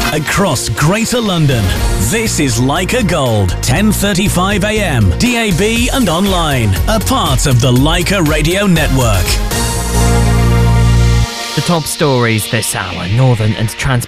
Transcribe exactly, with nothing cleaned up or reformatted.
across Greater London. This is Leica Gold, ten thirty-five a m, D A B and online, a part of the Leica Radio Network. The top stories this hour. Northern and Trans